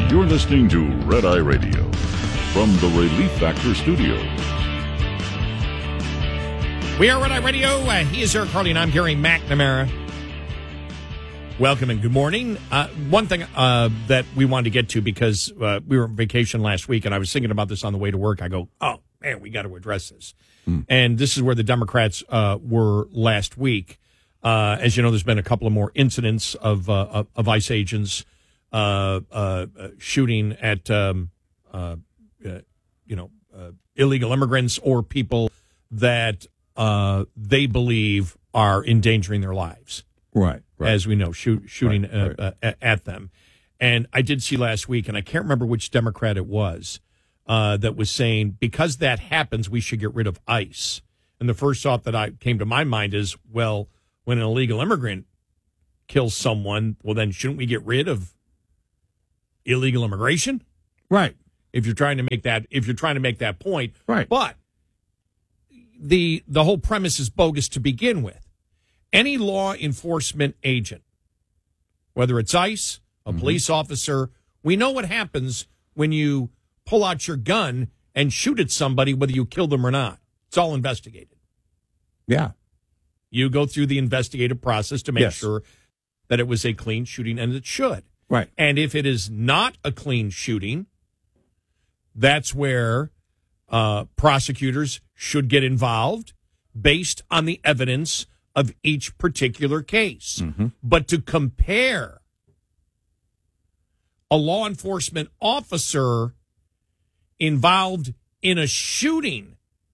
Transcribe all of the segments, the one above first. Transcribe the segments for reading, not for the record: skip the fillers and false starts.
You're listening to Red Eye Radio from the Relief Factor Studios. We are Red Eye Radio. He is Eric Harley, and I'm Gary McNamara. Welcome and good morning. One thing that we wanted to get to, because we were on vacation last week, and I was thinking about this on the way to work. I go, oh, man, we got to address this. And this is where the Democrats were last week. As you know, there's been a couple of more incidents of ICE agents shooting at illegal immigrants or people that they believe are endangering their lives. Right. As we know, shooting at them. And I did see last week, and I can't remember which Democrat it was, that was saying, because that happens, we should get rid of ICE. And the first thought that came to my mind is, well, when an illegal immigrant kills someone, well, then shouldn't we get rid of illegal immigration? Right. If you're trying to make that point. Right. But the whole premise is bogus to begin with. Any law enforcement agent, whether it's ICE, a police officer, we know what happens when you pull out your gun and shoot at somebody, whether you kill them or not. It's all investigated. Yeah. You go through the investigative process to make sure that it was a clean shooting, and it should. Right. And if it is not a clean shooting, that's where prosecutors should get involved based on the evidence of each particular case. But to compare a law enforcement officer involved in a shooting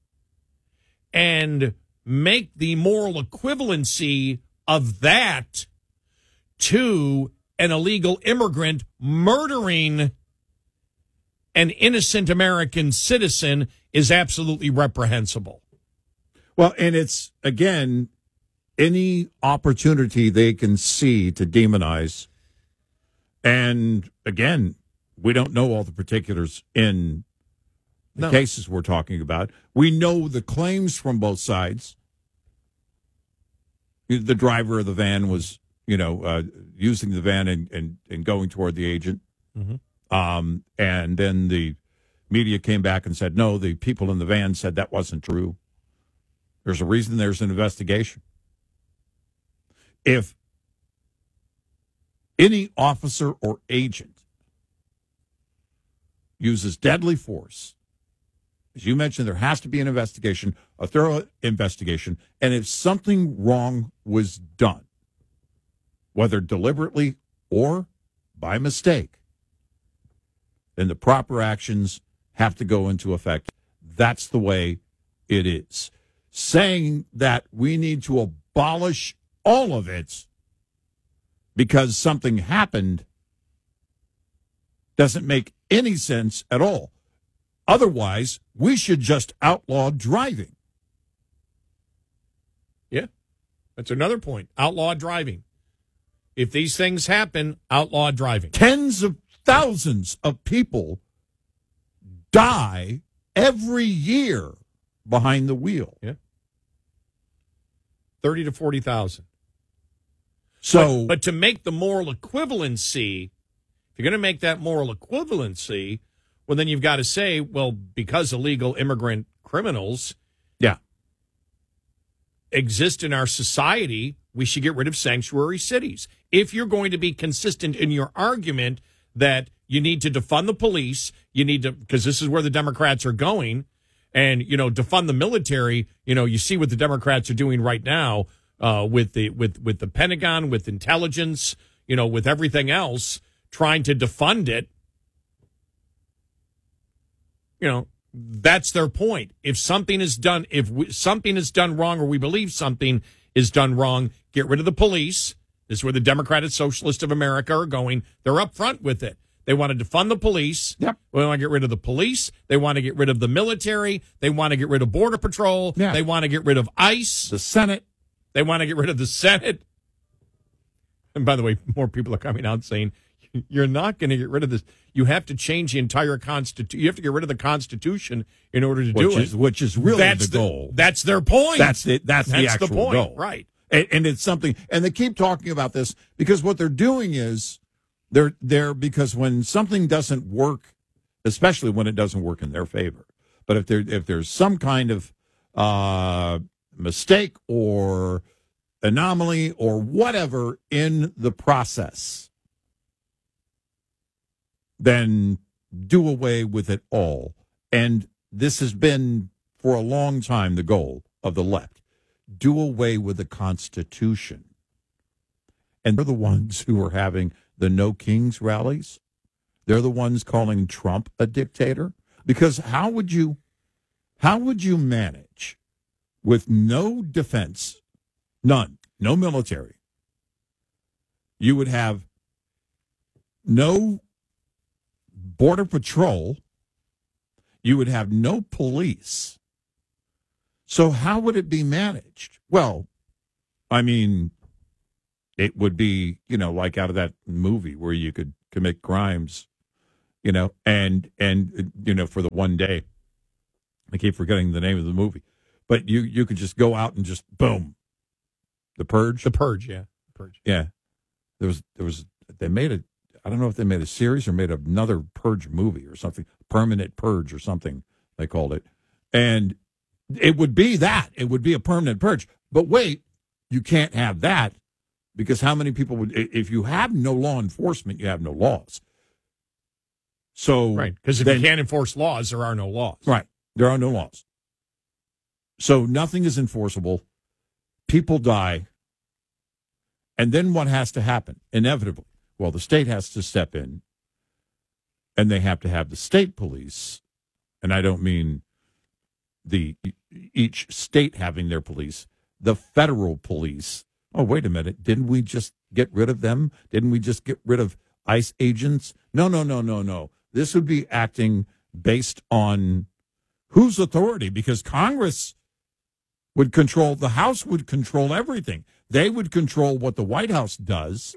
and make the moral equivalency of that to an illegal immigrant murdering an innocent American citizen is absolutely reprehensible. Well, and it's, again, any opportunity they can see to demonize. And, again, we don't know all the particulars in the cases we're talking about. We know the claims from both sides. The driver of the van was, using the van and going toward the agent. And then the media came back and said, no, the people in the van said that wasn't true. There's a reason there's an investigation. If any officer or agent uses deadly force, as you mentioned, there has to be an investigation, a thorough investigation, and if something wrong was done, whether deliberately or by mistake, then the proper actions have to go into effect. That's the way it is. Saying that we need to abolish all of it because something happened doesn't make any sense at all. Otherwise, we should just outlaw driving. Yeah, that's another point. Outlaw driving. If these things happen, outlaw driving. Tens of thousands of people die every year behind the wheel. Yeah. 30 to 40,000. So, but to make the moral equivalency, if you're going to make that moral equivalency, well, then you've got to say, well, because illegal immigrant criminals exist in our society, we should get rid of sanctuary cities. If you're going to be consistent in your argument that you need to defund the police, you need to, because this is where the Democrats are going, and, defund the military, you see what the Democrats are doing right now with the Pentagon, with intelligence, with everything else, trying to defund it. That's their point. If something is done, something is done wrong, or we believe something is done wrong, get rid of the police. This is where the Democratic Socialists of America are going. They're up front with it. They want to defund the police. Yep. They want to get rid of the police. They want to get rid of the military. They want to get rid of Border Patrol. Yeah. They want to get rid of ICE. The Senate. They want to get rid of the Senate. And by the way, more people are coming out saying, you're not going to get rid of this. You have to change the entire Constitution. You have to get rid of the Constitution in order to do it. Which is really the goal. That's their point. That's the actual point. goal. Right. And it's something, and they keep talking about this because what they're doing is They're because when something doesn't work, especially when it doesn't work in their favor, but if there's some kind of mistake or anomaly or whatever in the process, then do away with it all. And this has been for a long time the goal of the left. Do away with the Constitution. And they're the ones who are having the No Kings rallies. They're the ones calling Trump a dictator. Because how would you manage with no defense, none, no military? You would have no border patrol. You would have no police. So how would it be managed? Well, I mean, it would be, like out of that movie where you could commit crimes, and for the one day. I keep forgetting the name of the movie. But you could just go out and just, boom. The Purge? The Purge, yeah. Purge. Yeah. They made a, I don't know if they made a series or made another Purge movie or something, Permanent Purge or something, they called it. And it would be that. It would be a permanent purge. But wait, you can't have that because how many people would, if you have no law enforcement, you have no laws. So, right. Because if you can't enforce laws, there are no laws. Right. There are no laws. So nothing is enforceable. People die. And then what has to happen? Inevitably. Well, the state has to step in and they have to have the state police. And I don't mean each state having their police, the federal police. Oh, wait a minute. Didn't we just get rid of them? Didn't we just get rid of ICE agents? No. This would be acting based on whose authority? Because Congress would control, the House would control everything. They would control what the White House does,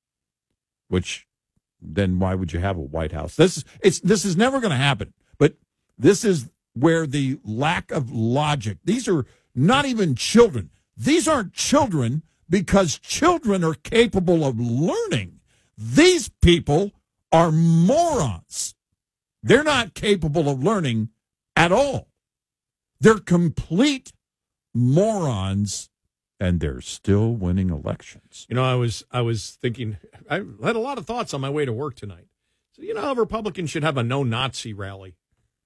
which then why would you have a White House? This is never going to happen. But this is where the lack of logic, these are not even children. These aren't children because children are capable of learning. These people are morons. They're not capable of learning at all. They're complete morons, and they're still winning elections. I was thinking, I had a lot of thoughts on my way to work tonight. So, Republicans should have a no-Nazi rally.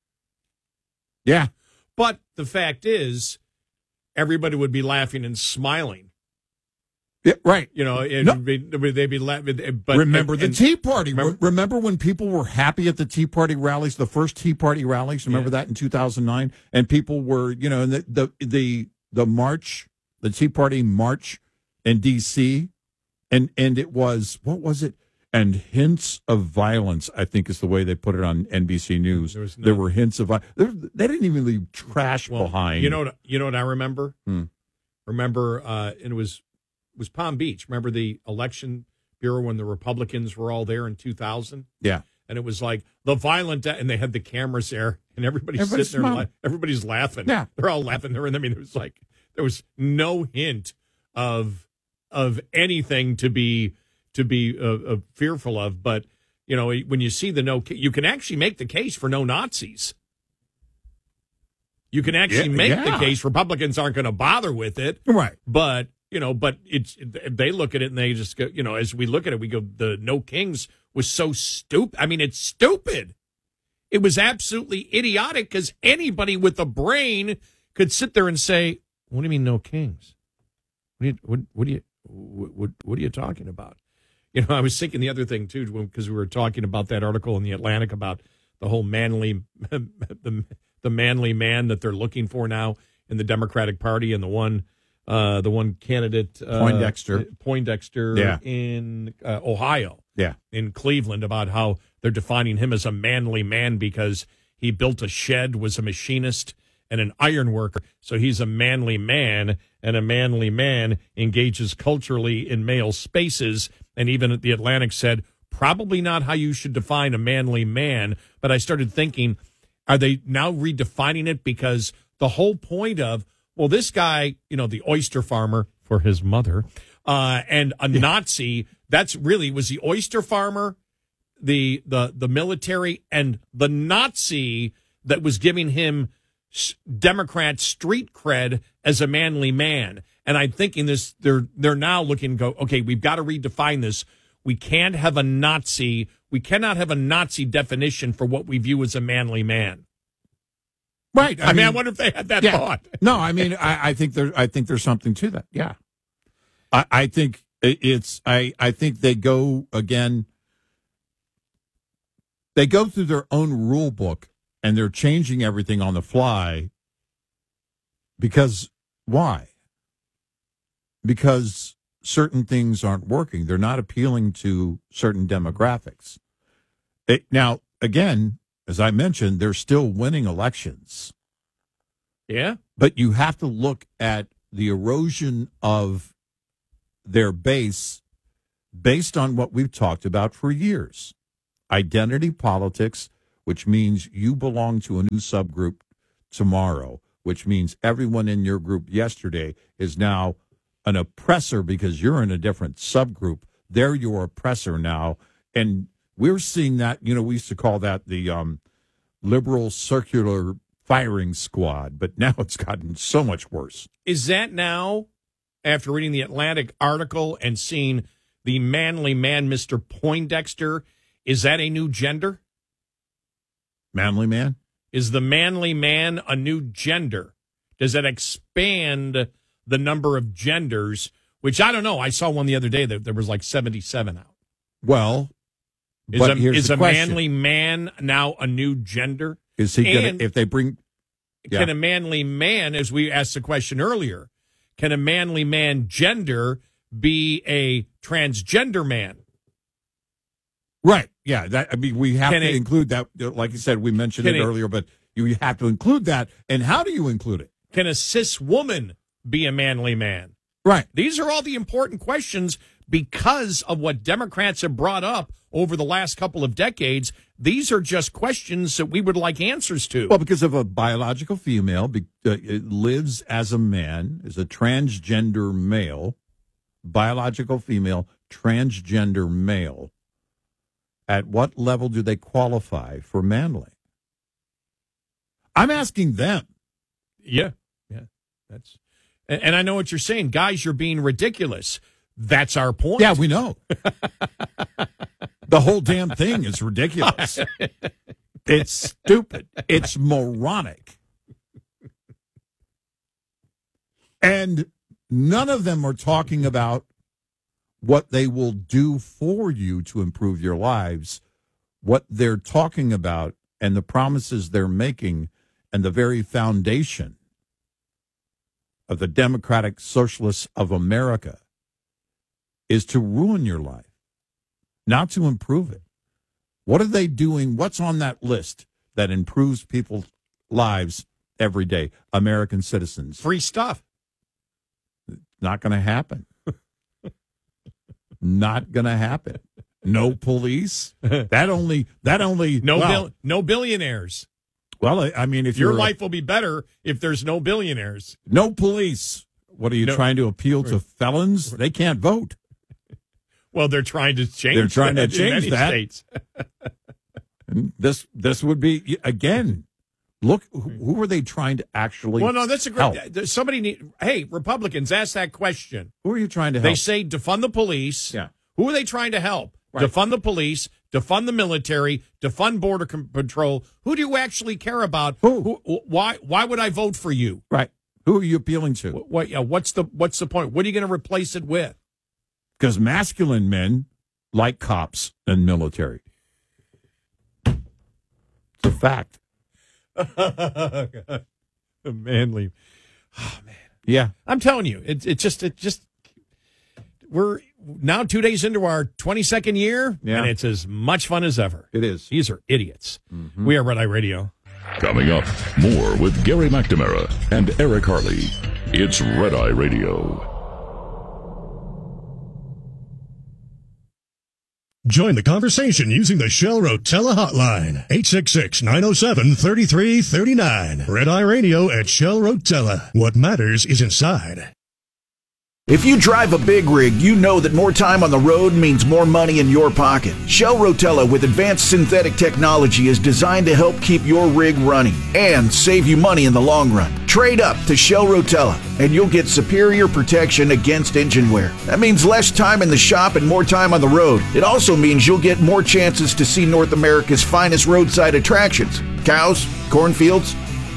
Yeah. But the fact is, everybody would be laughing and smiling. Yeah, right. They'd be laughing. But remember the Tea Party. Remember when people were happy at the Tea Party rallies, the first Tea Party rallies? Remember that in 2009? And people were, the march, the Tea Party march in D.C., and it was, what was it? And hints of violence, I think is the way they put it on NBC News. There were hints of violence. They didn't even leave trash behind. You know what I remember? Remember, and it was Palm Beach. Remember the election bureau when the Republicans were all there in 2000? Yeah. And it was like the violent, and they had the cameras there, and everybody's sitting there, everybody's laughing. Yeah. They're all laughing. There was no hint of anything to be fearful of. But, when you see you can actually make the case for no Nazis. You can actually make the case Republicans aren't going to bother with it. Right. But they look at it and they just go, as we look at it, we go, the No Kings was so stupid. I mean, it's stupid. It was absolutely idiotic because anybody with a brain could sit there and say, what do you mean no kings? What are you talking about? I was thinking the other thing too, because we were talking about that article in the Atlantic about the whole manly, the manly man that they're looking for now in the Democratic Party, and the one candidate, Poindexter in Ohio, in Cleveland, about how they're defining him as a manly man because he built a shed, was a machinist and an iron worker. So he's a manly man, and a manly man engages culturally in male spaces. And even the Atlantic said, probably not how you should define a manly man. But I started thinking, are they now redefining it? Because the whole point of, well, this guy, the oyster farmer for his mother, and a Nazi, that's really, was the oyster farmer the military and the Nazi that was giving him Democrat street cred as a manly man. And I'm thinking this, they're now looking and go, okay, we've got to redefine this. We can't have a Nazi. We cannot have a Nazi definition for what we view as a manly man. Right. I mean, I wonder if they had that thought. No, I mean, I think there's something to that. Yeah. I think I think they go again. They go through their own rule book and they're changing everything on the fly. Because why? Because certain things aren't working. They're not appealing to certain demographics. Now, again, as I mentioned, they're still winning elections. Yeah. But you have to look at the erosion of their base based on what we've talked about for years. Identity politics, which means you belong to a new subgroup tomorrow, which means everyone in your group yesterday is now an oppressor because you're in a different subgroup. They're your oppressor now. And we're seeing that, we used to call that the liberal circular firing squad, but now it's gotten so much worse. Is that now, after reading the Atlantic article and seeing the manly man, Mr. Poindexter, is that a new gender? Manly man? Is the manly man a new gender? Does that expand the number of genders? Which I don't know. I saw one the other day that there was like 77 out. Well, is a manly man now a new gender? Is he going to, if they bring... Yeah. Can a manly man, as we asked the question earlier, can a manly man gender be a transgender man? Right. Yeah. We have to include that. Like you said, we mentioned it earlier, but you have to include that. And how do you include it? Can a cis woman be a manly man? Right. These are all the important questions because of what Democrats have brought up over the last couple of decades. These are just questions that we would like answers to. Well, because of a biological female it lives as a man, is a transgender male, biological female, transgender male. At what level do they qualify for manly? I'm asking them. Yeah. And I know what you're saying. Guys, you're being ridiculous. That's our point. Yeah, we know. The whole damn thing is ridiculous. It's stupid. It's moronic. And none of them are talking about what they will do for you to improve your lives. What they're talking about and the promises they're making and the very foundation of the Democratic Socialists of America is to ruin your life, not to improve it. What are they doing? What's on that list that improves people's lives every day? American citizens. Free stuff. Not going to happen. Not going to happen. No police. That only. No billionaires. Well, I mean, if your life will be better if there's no billionaires. No police. What are you trying to appeal to felons? They can't vote. Well, they're trying to change. They're trying to change that. States. This would be again. Look, who are they trying to actually? Well, no, that's a great. Somebody hey, Republicans, ask that question. Who are you trying to help? They say defund the police. Yeah. Who are they trying to help? Right. Defund the police. Defund the military. Defund border control. Who do you actually care about? Who? Why would I vote for you? Right. Who are you appealing to? What's the point? What are you going to replace it with? Because masculine men like cops and military. It's a fact. Manly. Oh, man. Yeah. I'm telling you, it just we're now 2 days into our 22nd year, and it's as much fun as ever. It is. These are idiots. Mm-hmm. We are Red Eye Radio. Coming up, more with Gary McNamara and Eric Harley. It's Red Eye Radio. Join the conversation using the Shell Rotella hotline, 866-907-3339. Red Eye Radio at Shell Rotella. What matters is inside. If you drive a big rig, you know that more time on the road means more money in your pocket. Shell Rotella with advanced synthetic technology is designed to help keep your rig running and save you money in the long run. Trade up to Shell Rotella and you'll get superior protection against engine wear. That means less time in the shop and more time on the road. It also means you'll get more chances to see North America's finest roadside attractions. Cows, cornfields,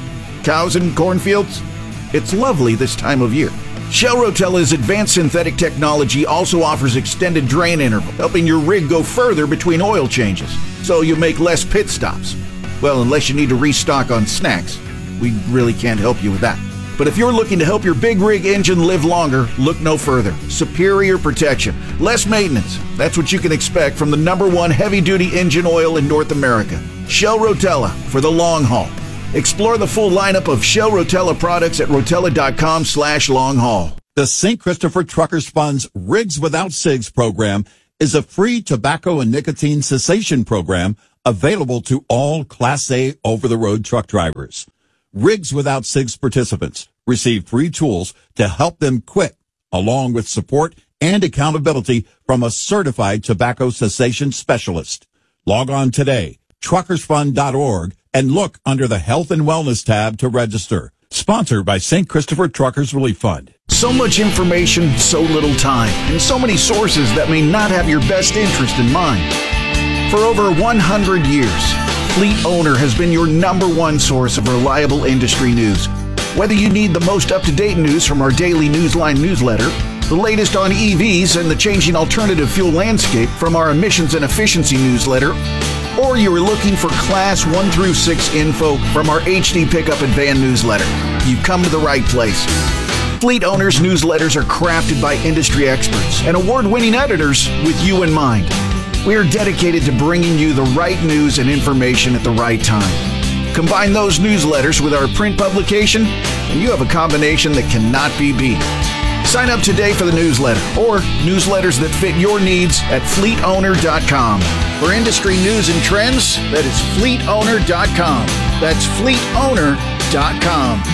cows and cornfields. It's lovely this time of year. Shell Rotella's advanced synthetic technology also offers extended drain interval, helping your rig go further between oil changes, so you make less pit stops. Well, unless you need to restock on snacks. We really can't help you with that. But if you're looking to help your big rig engine live longer, look no further. Superior protection, less maintenance. That's what you can expect from the #1 heavy-duty engine oil in North America. Shell Rotella for the long haul. Explore the full lineup of Shell Rotella products at rotella.com/long haul. The St. Christopher Truckers Fund's Rigs Without Cigs program is a free tobacco and nicotine cessation program available to all Class A over-the-road truck drivers. Rigs Without Cigs participants receive free tools to help them quit, along with support and accountability from a certified tobacco cessation specialist. Log on today, truckersfund.org, and look under the Health and Wellness tab to register. Sponsored by St. Christopher Truckers Relief Fund. So much information, so little time, and so many sources that may not have your best interest in mind. For over 100 years, Fleet Owner has been your #1 source of reliable industry news. Whether you need the most up-to-date news from our daily Newsline newsletter, the latest on EVs and the changing alternative fuel landscape from our emissions and efficiency newsletter, or you are looking for Class 1 through 6 info from our HD Pickup and Van newsletter, you've come to the right place. Fleet Owners newsletters are crafted by industry experts and award-winning editors with you in mind. We are dedicated to bringing you the right news and information at the right time. Combine those newsletters with our print publication, and you have a combination that cannot be beat. Sign up today for the newsletter or newsletters that fit your needs at fleetowner.com. For industry news and trends, that is fleetowner.com. That's fleetowner.com.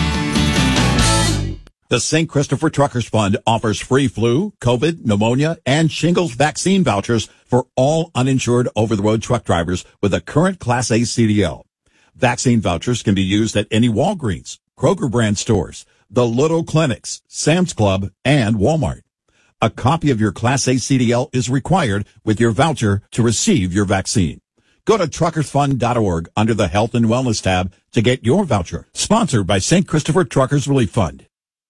The St. Christopher Truckers Fund offers free flu, COVID, pneumonia, and shingles vaccine vouchers for all uninsured over-the-road truck drivers with a current Class A CDL. Vaccine vouchers can be used at any Walgreens, Kroger brand stores, the Little Clinics, Sam's Club, and Walmart. A copy of your Class A CDL is required with your voucher to receive your vaccine. Go to truckersfund.org under the Health and Wellness tab to get your voucher. Sponsored by St. Christopher Truckers Relief Fund.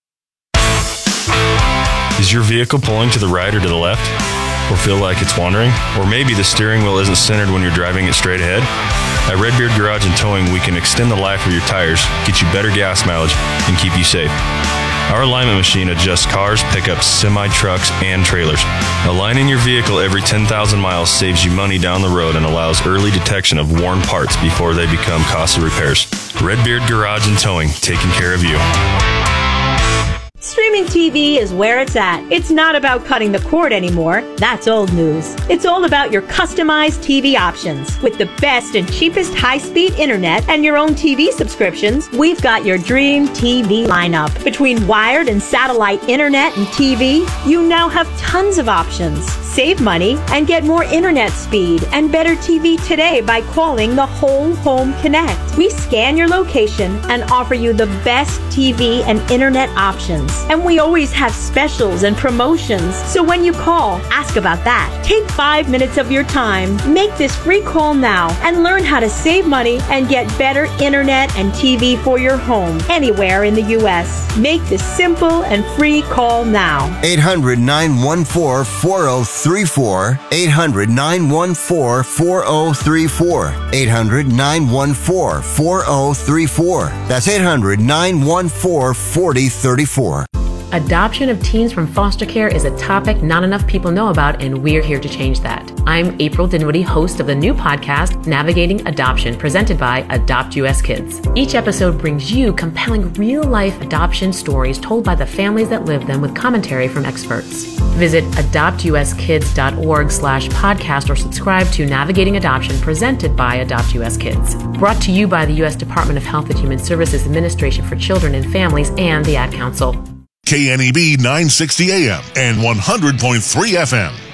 Is your vehicle pulling to the right or to the left? Or feel like it's wandering? Or maybe the steering wheel isn't centered when you're driving it straight ahead? At Redbeard Garage and Towing, we can extend the life of your tires, get you better gas mileage, and keep you safe. Our alignment machine adjusts cars, pickups, semi-trucks, and trailers. Aligning your vehicle every 10,000 miles saves you money down the road and allows early detection of worn parts before they become costly repairs. Redbeard Garage and Towing, taking care of you. Streaming TV is where it's at. It's not about cutting the cord anymore. That's old news. It's all about your customized TV options. With the best and cheapest high-speed internet and your own TV subscriptions, we've got your dream TV lineup. Between wired and satellite internet and TV, you now have tons of options. Save money and get more internet speed and better TV today by calling the Whole Home Connect. We scan your location and offer you the best TV and internet options. And we always have specials and promotions. So when you call, ask about that. Take 5 minutes of your time. Make this free call now and learn how to save money and get better internet and TV for your home anywhere in the U.S. Make this simple and free call now. 800-914-4034. 800-914-4034. 800-914-4034. That's 800-914-4034. Adoption of teens from foster care is a topic not enough people know about, and we're here to change that. I'm April Dinwiddie, host of the new podcast, Navigating Adoption, presented by Adopt US Kids. Each episode brings you compelling real-life adoption stories told by the families that live them with commentary from experts. Visit adoptuskids.org/podcast or subscribe to Navigating Adoption, presented by Adopt US Kids. Brought to you by the U.S. Department of Health and Human Services Administration for Children and Families and the Ad Council. KNEB 960 AM and 100.3 FM.